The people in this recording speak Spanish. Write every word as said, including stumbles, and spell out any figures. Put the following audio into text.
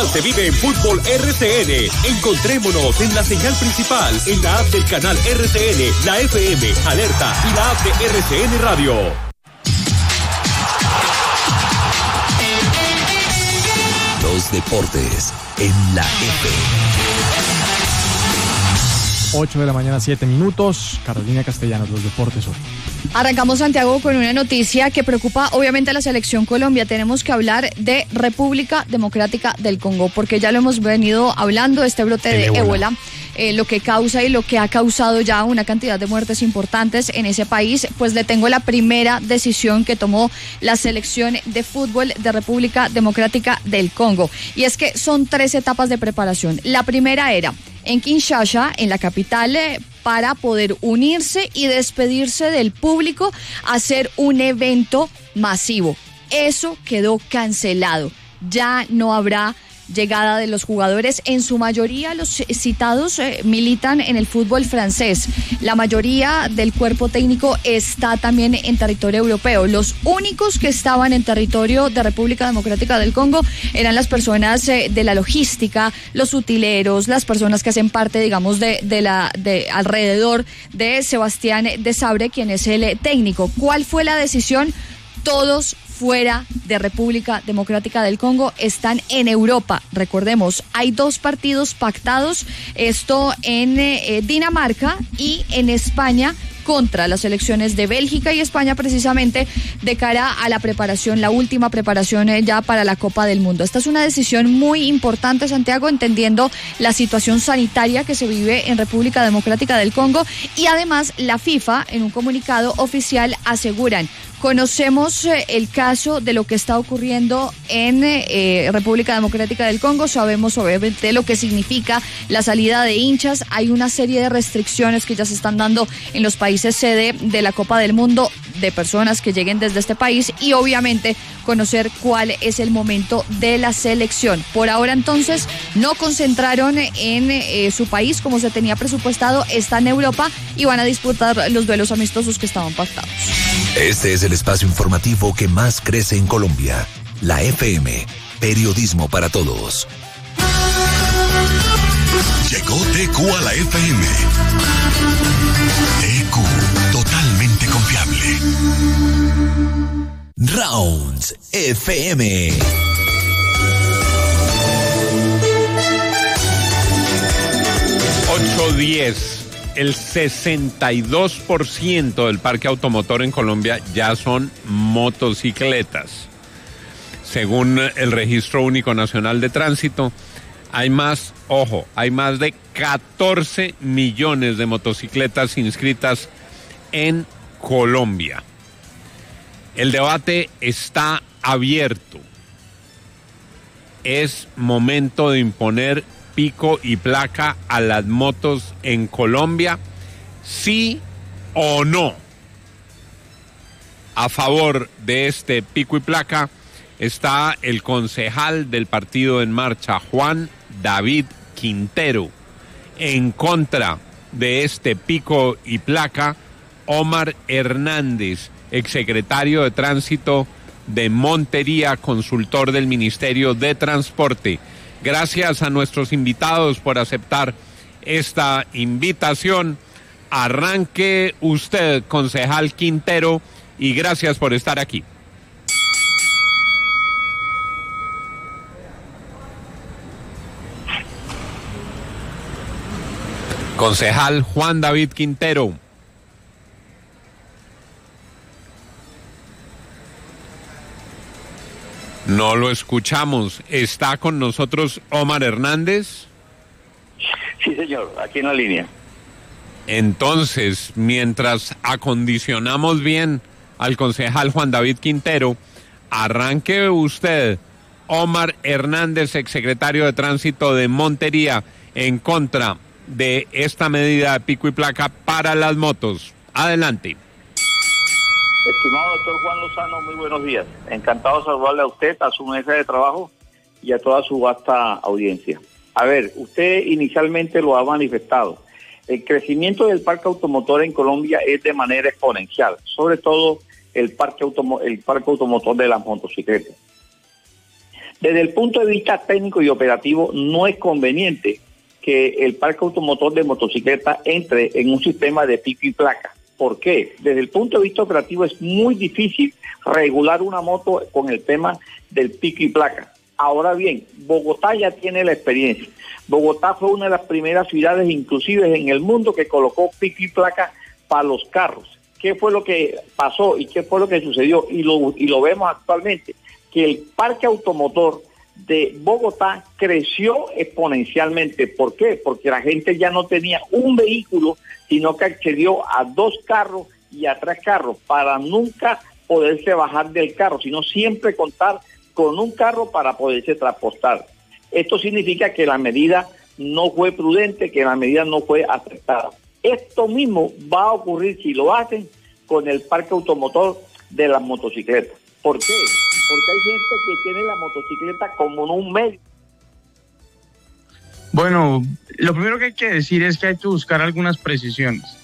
Se vive en Fútbol R C N. Encontrémonos en la señal principal, en la app del canal R C N, la F M, Alerta y la app de R C N Radio. Los deportes en la F. ocho de la mañana, siete minutos. Carolina Castellanos, los deportes hoy. Arrancamos, Santiago, con una noticia que preocupa obviamente a la selección Colombia. Tenemos que hablar de República Democrática del Congo, porque ya lo hemos venido hablando, este brote de ébola, ébola eh, lo que causa y lo que ha causado ya una cantidad de muertes importantes en ese país. Pues le tengo la primera decisión que tomó la selección de fútbol de República Democrática del Congo. Y es que son tres etapas de preparación. La primera era en Kinshasa, en la capital, eh, para poder unirse y despedirse del público, hacer un evento masivo. Eso quedó cancelado. Ya no habrá llegada de los jugadores. En su mayoría los citados eh, militan en el fútbol francés. La mayoría del cuerpo técnico está también en territorio europeo. Los únicos que estaban en territorio de República Democrática del Congo eran las personas eh, de la logística, los utileros, las personas que hacen parte, digamos, de, de la de alrededor de Sebastián Desabre, quien es el técnico. ¿Cuál fue la decisión? Todos fuera de República Democrática del Congo están en Europa. Recordemos, hay dos partidos pactados, esto en eh, Dinamarca y en España, contra las selecciones de Bélgica y España, precisamente de cara a la preparación, la última preparación eh, ya para la Copa del Mundo. Esta es una decisión muy importante, Santiago, entendiendo la situación sanitaria que se vive en República Democrática del Congo, y además la FIFA, en un comunicado oficial, aseguran: conocemos eh, el caso de lo que está ocurriendo en eh, República Democrática del Congo, sabemos obviamente lo que significa la salida de hinchas, hay una serie de restricciones que ya se están dando en los países sede de la Copa del Mundo de personas que lleguen desde este país, y obviamente conocer cuál es el momento de la selección. Por ahora, entonces, no concentraron en eh, su país como se tenía presupuestado, está en Europa y van a disputar los duelos amistosos que estaban pactados. Este es el espacio informativo que más crece en Colombia. La F M, periodismo para todos. Llegó T Q a la F M. T Q, totalmente confiable. Rounds F M. ocho diez. El sesenta y dos por ciento del parque automotor en Colombia ya son motocicletas. Según el Registro Único Nacional de Tránsito, hay más, ojo, hay más de catorce millones de motocicletas inscritas en Colombia. El debate está abierto. Es momento de imponer pico y placa a las motos en Colombia, ¿sí o no? A favor de este pico y placa está el concejal del Partido en Marcha, Juan David Quintero. En contra de este pico y placa, Omar Hernández, exsecretario de Tránsito de Montería, consultor del Ministerio de Transporte. Gracias a nuestros invitados por aceptar esta invitación. Arranque usted, concejal Quintero, y gracias por estar aquí. Concejal Juan David Quintero. No lo escuchamos. ¿Está con nosotros Omar Hernández? Sí, señor, aquí en la línea. Entonces, mientras acondicionamos bien al concejal Juan David Quintero, arranque usted, Omar Hernández, exsecretario de Tránsito de Montería, en contra de esta medida de pico y placa para las motos. Adelante. Estimado doctor Juan Lozano, muy buenos días. Encantado de saludarle a usted, a su mesa de trabajo y a toda su vasta audiencia. A ver, usted inicialmente lo ha manifestado. El crecimiento del parque automotor en Colombia es de manera exponencial, sobre todo el parque, automo- el parque automotor de las motocicletas. Desde el punto de vista técnico y operativo, no es conveniente que el parque automotor de motocicleta entre en un sistema de pico y placa. ¿Por qué? Desde el punto de vista operativo es muy difícil regular una moto con el tema del pico y placa. Ahora bien, Bogotá ya tiene la experiencia. Bogotá fue una de las primeras ciudades, inclusive en el mundo, que colocó pico y placa para los carros. ¿Qué fue lo que pasó y qué fue lo que sucedió? Y lo, y lo vemos actualmente, que el parque automotor de Bogotá creció exponencialmente. ¿Por qué? Porque la gente ya no tenía un vehículo, sino que accedió a dos carros y a tres carros para nunca poderse bajar del carro, sino siempre contar con un carro para poderse transportar. Esto significa que la medida no fue prudente, que la medida no fue aceptada. Esto mismo va a ocurrir si lo hacen con el parque automotor de las motocicletas. ¿Por qué? Porque hay gente que tiene la motocicleta como un medio. Bueno, lo primero que hay que decir es que hay que buscar algunas precisiones.